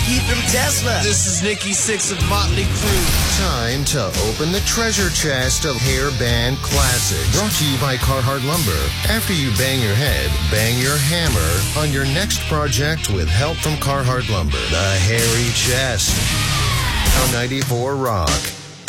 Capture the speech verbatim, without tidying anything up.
Iggy from Tesla. This is Nikki Sixx of Motley Crue. Time to open the treasure chest of hair band classics. Brought to you by Carhartt Lumber. After you bang your head, bang your hammer on your next project with help from Carhartt Lumber. The hairy chest. On ninety-four Rock.